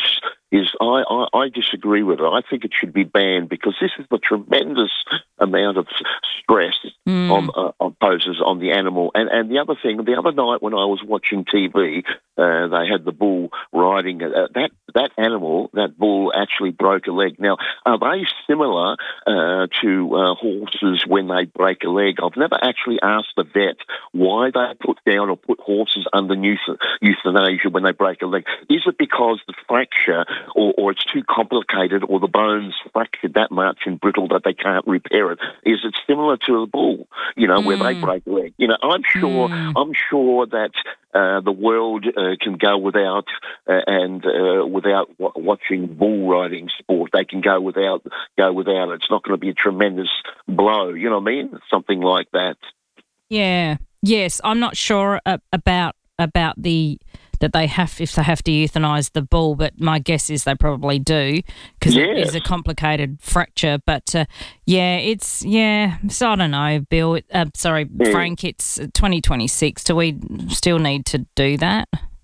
S6: is I, I, I disagree with it. I think it should be banned because this is a tremendous amount of stress mm. on, uh, on poses on the animal. And and the other thing, the other night when I was watching T V, uh, they had the bull riding. Uh, that that animal, that bull, actually broke a leg. Now, are they similar uh, to uh, horses when they break a leg? I've never actually asked the vet why they put down or put horses under euthanasia when they break a leg. Is it because the fracture, or, or it's too complicated, or the bone's fractured that much and brittle that they can't repair it? Is it similar to a bull, you know, mm. where they break a leg? You know, I'm sure, mm. I'm sure that uh, the world uh, can go without uh, and uh, without w- watching bull riding sport. They can go without go without it. It's not going to be a tremendous blow. You know what I mean? Something like that.
S1: Yeah. Yes, I'm not sure uh, about about the that they have if they have to euthanize the bull, but my guess is they probably do because yes. it is a complicated fracture. But uh, yeah, it's yeah. So I don't know, Bill. Uh, sorry, mm. Frank. It's twenty twenty-six. Do we still need to do that?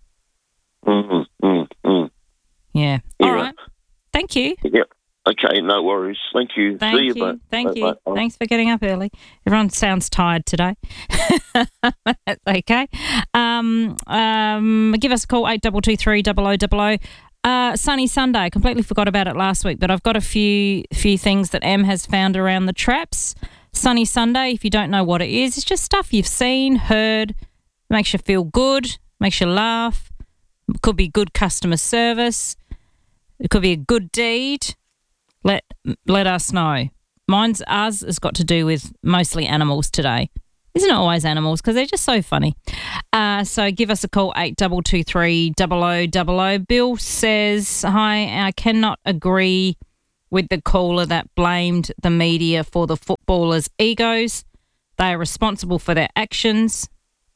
S6: Mm-hmm. Mm-hmm.
S1: Yeah.
S6: yeah.
S1: All right. Thank you.
S6: Yep. Okay, no worries. Thank you.
S1: Thank
S6: See
S1: you.
S6: you. Bye.
S1: Thank
S6: bye,
S1: you.
S6: bye, bye.
S1: Thanks for getting up early. Everyone sounds tired today. That's okay. Um, um, give us a call, eight two two three, double oh double oh. Uh, sunny Sunday. Completely forgot about it last week, but I've got a few few things that Em has found around the traps. Sunny Sunday, if you don't know what it is, it's just stuff you've seen, heard, makes you feel good, makes you laugh. It could be good customer service. It could be a good deed. Let let us know. Mine's ours has got to do with mostly animals today. Isn't it always animals? Because they're just so funny. Uh, so give us a call, eight two two three, double oh double oh. Bill says, hi, I cannot agree with the caller that blamed the media for the footballers' egos. They are responsible for their actions.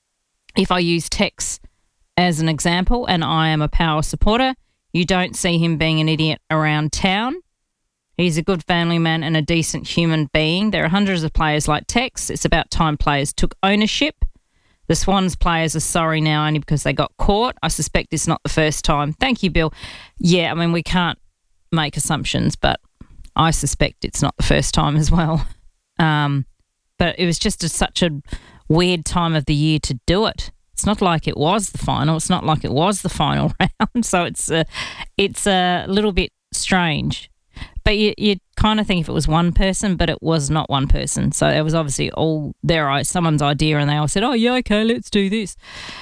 S1: If I use Tex as an example, and I am a Power supporter, you don't see him being an idiot around town. He's a good family man and a decent human being. There are hundreds of players like Tex. It's about time players took ownership. The Swans players are sorry now only because they got caught. I suspect it's not the first time. Thank you, Bill. Yeah, I mean, we can't make assumptions, but I suspect it's not the first time as well. Um, but it was just a, such a weird time of the year to do it. It's not like it was the final. It's not like it was the final round. So it's a, it's a little bit strange. But you, you'd kind of think if it was one person, but it was not one person. So it was obviously all their someone's idea, and they all said, oh, yeah, okay, let's do this.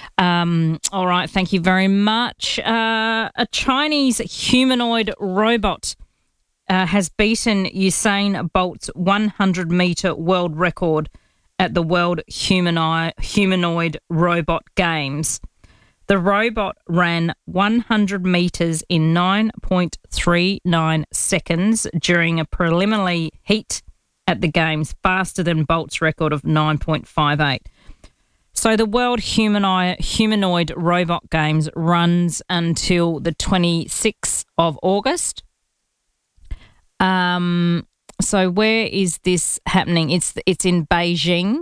S1: Um, all right, thank you very much. Uh, a Chinese humanoid robot uh, has beaten Usain Bolt's one hundred metre world record at the World Humani- Humanoid Robot Games. The robot ran one hundred metres in nine point three nine seconds during a preliminary heat at the Games, faster than Bolt's record of nine point five eight. So the World Humani- Humanoid Robot Games runs until the twenty-sixth of August. Um, so where is this happening? It's it's in Beijing.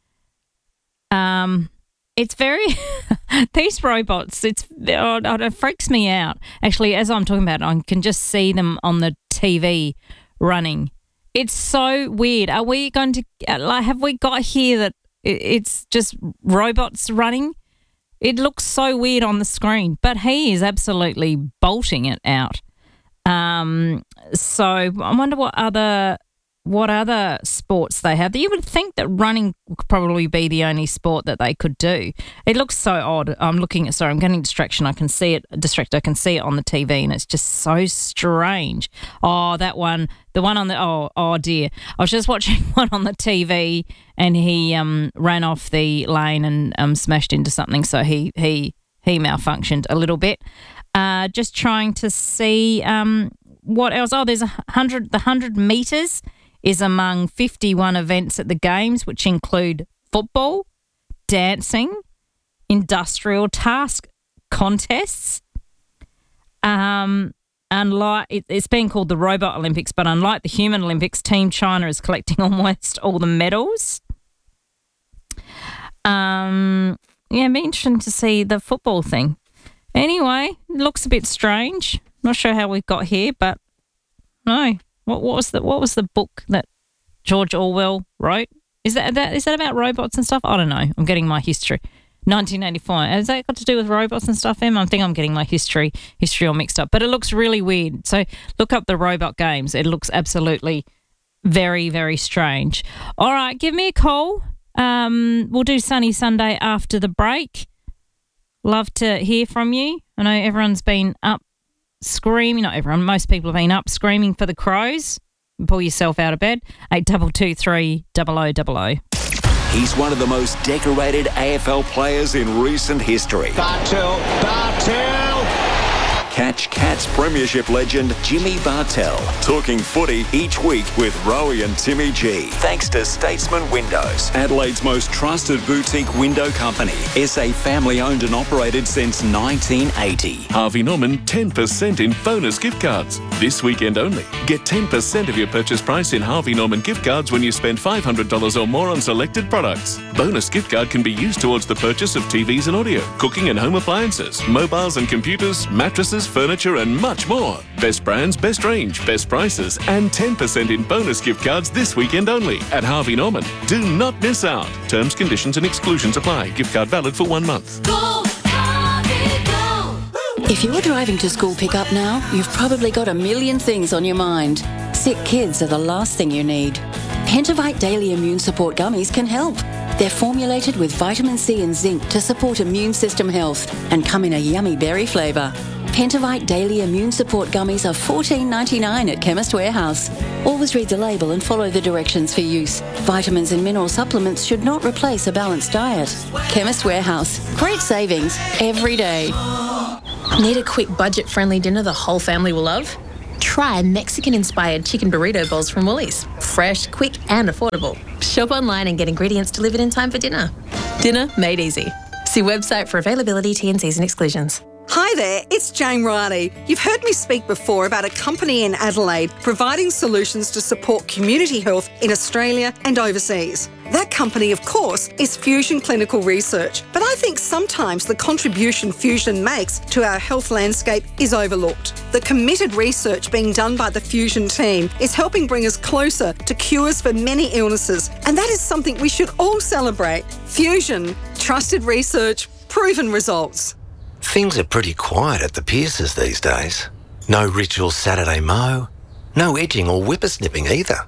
S1: Um. It's very, these robots, it's oh, it freaks me out. Actually, as I'm talking about it, I can just see them on the T V running. It's so weird. Are we going to, like, have we got here that it's just robots running? It looks so weird on the screen, but he is absolutely bolting it out. Um, so I wonder what other... what other sports they have. You would think that running would probably be the only sport that they could do. It looks so odd. I'm looking at, sorry, I'm getting distraction. I can see it, distracted. I can see it on the T V, and it's just so strange. Oh, that one, the one on the, oh, oh dear. I was just watching one on the T V, and he um ran off the lane and um smashed into something, so he he he malfunctioned a little bit. Uh, just trying to see um what else. Oh, there's a hundred, the hundred metres is among fifty-one events at the Games, which include football, dancing, industrial task contests. Um, unlike it, it's been called the Robot Olympics, but unlike the Human Olympics, Team China is collecting almost all the medals. Um, yeah, it'd be interesting to see the football thing. Anyway, it looks a bit strange. Not sure how we got here, but no. What, what was the What was the book that George Orwell wrote? Is that, that is that about robots and stuff? I don't know. I'm getting my history. nineteen eighty-five. Has that got to do with robots and stuff, Em? I think I'm getting my history history all mixed up. But it looks really weird. So look up the robot games. It looks absolutely very, very strange. All right, give me a call. Um, we'll do Sunny Sunday after the break. Love to hear from you. I know everyone's been up screaming. Not everyone. Most people have been up screaming for the Crows. Pull yourself out of bed. eight two two three, double oh double oh.
S7: He's one of the most decorated A F L players in recent history.
S22: Bartel, Bartel!
S7: Catch Cats Premiership legend Jimmy Bartel. Talking footy each week with Rowie and Timmy G. Thanks to Statesman Windows, Adelaide's most trusted boutique window company. S A family owned and operated since nineteen eighty.
S8: Harvey Norman ten percent in bonus gift cards. This weekend only. Get ten percent of your purchase price in Harvey Norman gift cards when you spend five hundred dollars or more on selected products. Bonus gift card can be used towards the purchase of T Vs and audio, cooking and home appliances, mobiles and computers, mattresses, furniture and much more. Best brands, best range, best prices and ten percent in bonus gift cards this weekend only at Harvey Norman. Do not miss out. Terms, conditions and exclusions apply. Gift card valid for one month.
S25: Go, Harvey, go! If you're driving to school pickup now, you've probably got a million things on your mind. Sick kids are the last thing you need. Pentavite Daily Immune Support Gummies can help. They're formulated with vitamin C and zinc to support immune system health and come in a yummy berry flavour. Pentavite Daily Immune Support Gummies are fourteen ninety-nine at Chemist Warehouse. Always read the label and follow the directions for use. Vitamins and mineral supplements should not replace a balanced diet. Chemist Warehouse. Great savings every day.
S5: Need a quick budget-friendly dinner the whole family will love? Try Mexican-inspired chicken burrito bowls from Woolies. Fresh, quick and affordable. Shop online and get ingredients delivered in time for dinner. Dinner made easy. See website for availability, T and Cs and exclusions.
S9: Hi there, it's Jane Riley. You've heard me speak before about a company in Adelaide providing solutions to support community health in Australia and overseas. That company, of course, is Fusion Clinical Research, but I think sometimes the contribution Fusion makes to our health landscape is overlooked. The committed research being done by the Fusion team is helping bring us closer to cures for many illnesses, and that is something we should all celebrate. Fusion, trusted research, proven results.
S10: Things are pretty quiet at the Pierces these days. No ritual Saturday mow, no edging or whippersnipping either.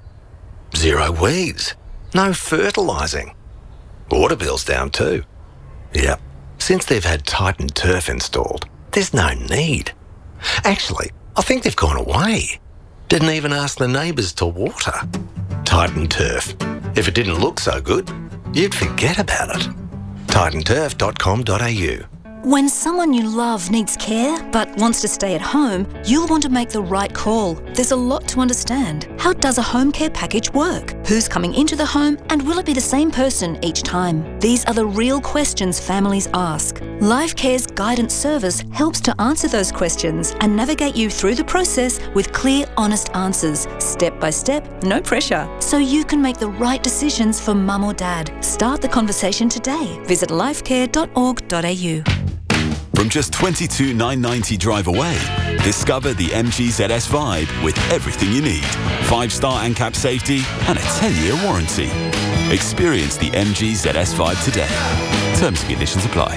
S10: Zero weeds, no fertilising. Water bill's down too. Yep, since they've had Titan Turf installed, there's no need. Actually, I think they've gone away. Didn't even ask the neighbours to water. Titan Turf. If it didn't look so good, you'd forget about it. titan turf dot com dot a u.
S11: When someone you love needs care but wants to stay at home, you'll want to make the right call. There's a lot to understand. How does a home care package work? Who's coming into the home and will it be the same person each time? These are the real questions families ask. LifeCare's guidance service helps to answer those questions and navigate you through the process with clear, honest answers, step by step, no pressure, so you can make the right decisions for mum or dad. Start the conversation today. Visit lifecare dot org dot a u.
S12: From just twenty-two thousand nine hundred ninety drive away, discover the M G Z S Vibe with everything you need. Five-star ANCAP safety and a ten-year warranty. Experience the M G Z S Vibe today. Terms and conditions apply.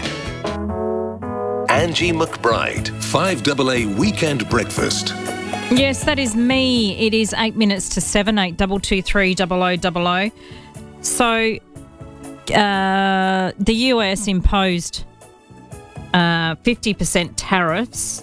S15: Angie McBride, five A A Weekend Breakfast.
S1: Yes, that is me. It is eight minutes to seven, eight double two three double o double o. So, uh, the U S imposed uh, fifty percent tariffs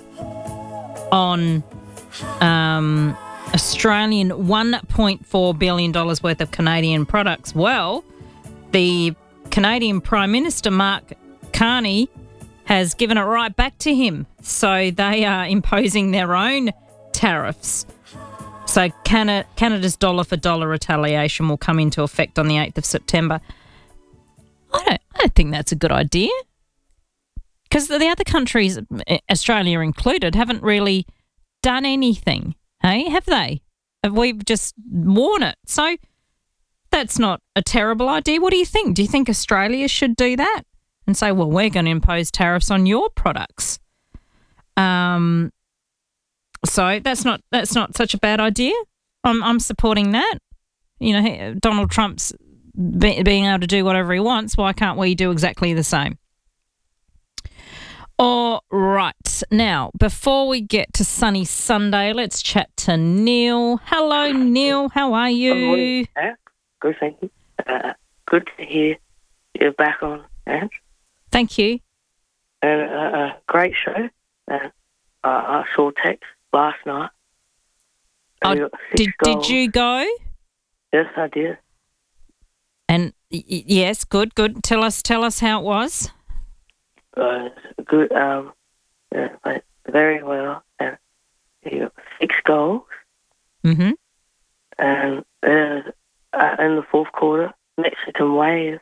S1: on um, Australian one point four billion dollars worth of Canadian products. Well, the Canadian Prime Minister, Mark Carney, has given it right back to him. So they are imposing their own tariffs. So Canada, Canada's dollar for dollar retaliation will come into effect on the eighth of September. I don't, I don't think that's a good idea. Because the other countries, Australia included, haven't really done anything. Hey, have they? We've just worn it. So that's not a terrible idea. What do you think? Do you think Australia should do that? And say, well, we're going to impose tariffs on your products. Um, So that's not that's not such a bad idea. I'm I'm supporting that. You know, he- Donald Trump's be- being able to do whatever he wants. Why can't we do exactly the same? All right. Now, before we get to Sunny Sunday, let's chat to Neil. Hello, Neil. How are you?
S4: Good morning, Ange. Good, thank you. Uh, good to hear you're back on, Ange.
S1: Thank you.
S4: And uh, uh, great show. Uh, uh, I saw text last night.
S1: Oh,
S4: You got six
S1: did did
S4: goals.
S1: you go?
S4: Yes, I did.
S1: And y- y- yes, good, good. Tell us, tell us how it was.
S4: Uh, good. Um, uh, played very well. And you got six goals.
S1: Mm-hmm.
S4: And uh, uh, in the fourth quarter, Mexican wave.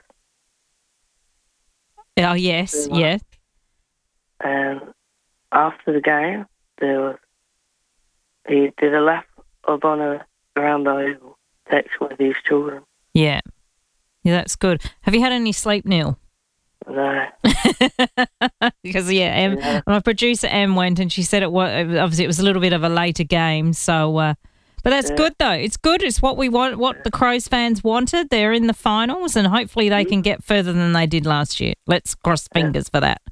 S1: Oh yes,
S4: Yeah.
S1: yes.
S4: And after the game, there was he did a lap of honour around the oval, text with his children.
S1: Yeah. Yeah, that's good. Have you had any sleep, Neil?
S4: No.
S1: Because yeah, Em,
S4: Yeah.
S1: my producer Em went and she said it was obviously it was a little bit of a later game, so uh, but that's
S4: Yeah.
S1: good though. It's good. It's what we want. What the Crows fans wanted. They're in the finals, and hopefully they can get further than they did last year. Let's cross fingers for that.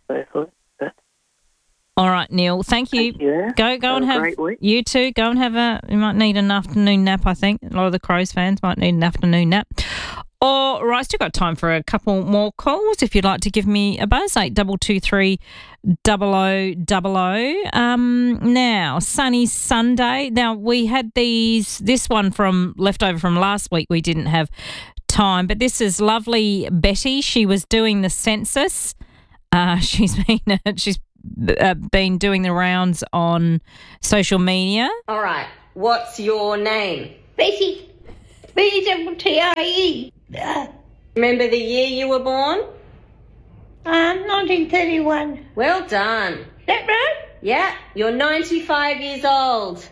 S1: All right, Neil. Thank you.
S4: Thank you, yeah.
S1: Go, go
S4: Have
S1: and
S4: a
S1: have
S4: great week.
S1: you too. Go and have a. You might need an afternoon nap. I think a lot of the Crows fans might need an afternoon nap. All right, still got time for a couple more calls. If you'd like to give me a buzz, eight double two three double o double o. Um, now Sunny Sunday. Now we had these. This one from leftover from last week. We didn't have time, but this is lovely Betty. She was doing the census. Uh, she's been she's uh, been doing the rounds on social media.
S13: All right. What's your name? Betty. B double T I E. Remember the year you were born? Uh, nineteen thirty-one. Well done. That right? Yeah. You're ninety-five years old.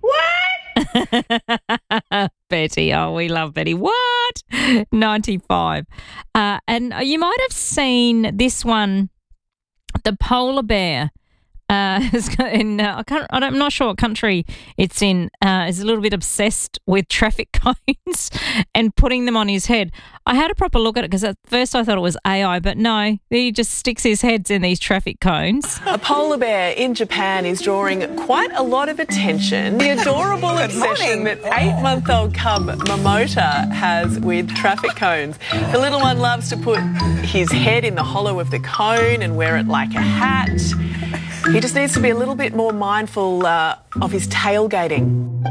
S13: What?
S1: Betty, oh, we love Betty. What? ninety-five. Uh, and you might have seen this one, the polar bear. Uh, is in, uh, I can't, I don't, I'm not sure what country it's in, uh, is a little bit obsessed with traffic cones and putting them on his head. I had a proper look at it because at first I thought it was A I, but no, he just sticks his heads in these traffic cones.
S14: A polar bear in Japan is drawing quite a lot of attention. The adorable obsession that eight-month-old cub Momota has with traffic cones. The little one loves to put his head in the hollow of the cone and wear it like a hat. He just needs to be a little bit more mindful uh, of his tailgating.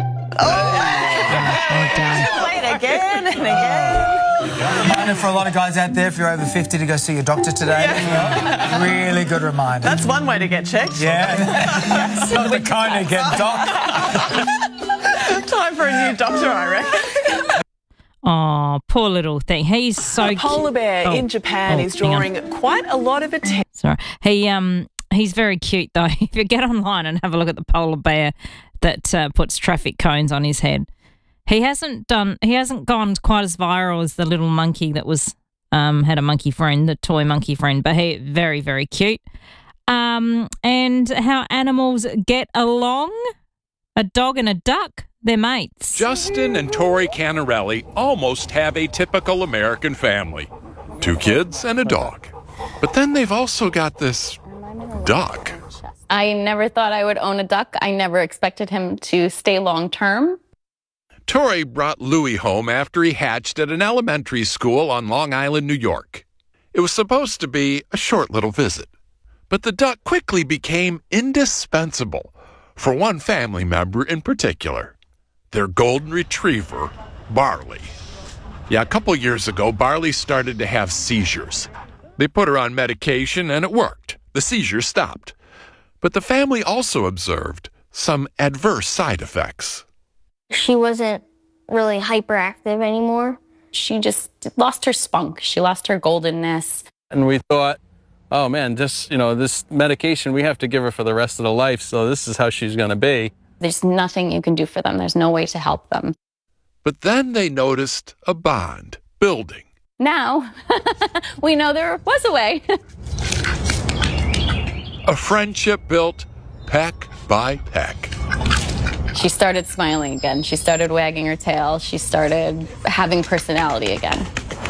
S16: Late again and again. Reminder for a lot of guys out there, if you're over fifty, to go see your doctor today. Yeah. Really good reminder.
S14: That's one way to get checked.
S16: Yeah. Not the kind of get doc.
S14: Time for a new doctor, I reckon.
S1: Oh, poor little thing. He's so
S14: A polar bear
S1: cute.
S14: in Japan
S1: oh,
S14: is
S1: hang on.
S14: drawing quite a lot of attention.
S1: Sorry. He um he's very cute though. If you get online and have a look at the polar bear that uh, puts traffic cones on his head, he hasn't done. He hasn't gone quite as viral as the little monkey that was um had a monkey friend, the toy monkey friend. But he very very cute. Um and how animals get along. A dog and a duck, they're mates.
S17: Justin and Tori Canarelli almost have a typical American family. Two kids and a dog. But then they've also got this duck.
S18: I never thought I would own a duck. I never expected him to stay long term.
S17: Tori brought Louie home after he hatched at an elementary school on Long Island, New York. It was supposed to be a short little visit. But the duck quickly became indispensable for one family member in particular, their golden retriever, Barley. Yeah, a couple years ago, Barley started to have seizures. They put her on medication and it worked. The seizures stopped. But the family also observed some adverse side effects.
S19: She wasn't really hyperactive anymore.
S18: She just lost her spunk. She lost her goldenness.
S28: And we thought, oh man, this, you know, this medication we have to give her for the rest of the life, so this is how she's going to be.
S18: There's nothing you can do for them. There's no way to help them.
S17: But then they noticed a bond building.
S18: Now, we know there was a way.
S17: A friendship built peck by peck.
S18: She started smiling again. She started wagging her tail. She started having personality again.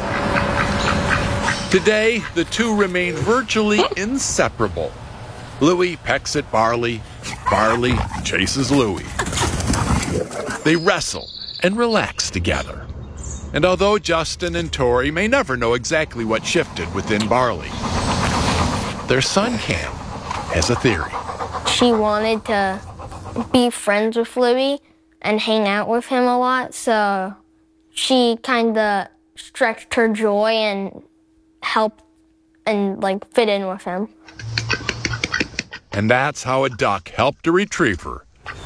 S17: Today, the two remain virtually inseparable. Louie pecks at Barley. Barley chases Louie. They wrestle and relax together. And although Justin and Tori may never know exactly what shifted within Barley, their son Cam has a theory.
S19: She wanted to be friends with Louie and hang out with him a lot, so she kind of stretched her joy and helped and like fit in with him.
S17: And that's how a duck helped a retriever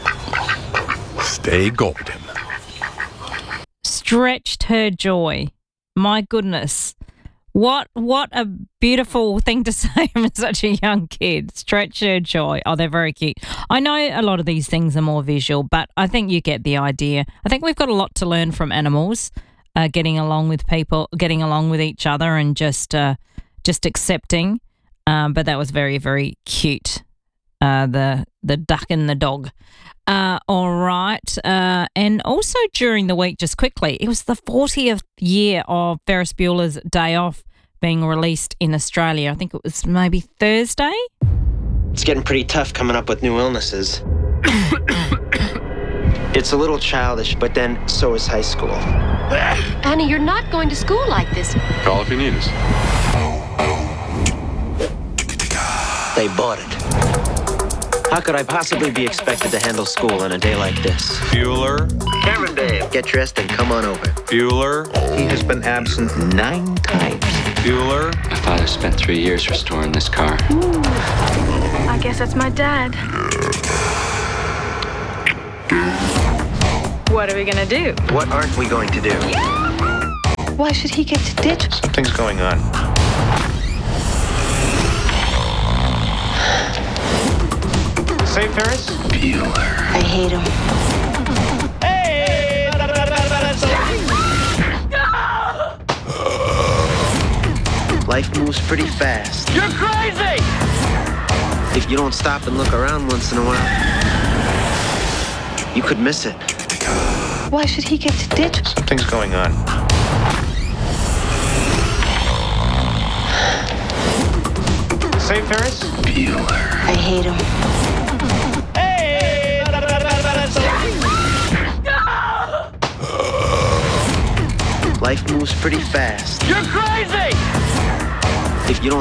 S17: stay golden.
S1: Stretched her joy. My goodness. What what a beautiful thing to say from such a young kid. Stretch her joy. Oh, they're very cute. I know a lot of these things are more visual, but I think you get the idea. I think we've got a lot to learn from animals, uh, getting along with people, getting along with each other and just uh, just accepting. Um, but that was very, very cute. Uh, the the duck and the dog. Uh, all right. Uh, and also during the week, just quickly, it was the fortieth year of Ferris Bueller's Day Off being released in Australia. I think it was maybe Thursday.
S2: It's getting pretty tough coming up with new illnesses. It's a little childish, but then so is high school.
S3: Annie, you're not going to school like this.
S20: Call if you need us.
S2: They bought it. How could I possibly be expected to handle school on a day like this?
S20: Bueller.
S2: Cameron Dave, get dressed and come on over.
S20: Bueller.
S2: He has been absent nine times.
S20: Bueller.
S21: My father spent three years restoring this car.
S3: Ooh, I guess that's my dad. What are we gonna do?
S2: What aren't we going to do?
S3: Why should he get to ditch?
S2: Something's going on. Say, Ferris?
S21: Bueller.
S19: I hate him.
S2: Hey! Life moves pretty fast.
S3: You're crazy!
S2: If you don't stop and look around once in a while, you could miss it.
S3: Why should he get to ditch?
S2: Something's going on. Say, Ferris?
S21: Bueller.
S19: I hate him.
S2: Life moves pretty fast.
S3: You're crazy!
S2: If you don't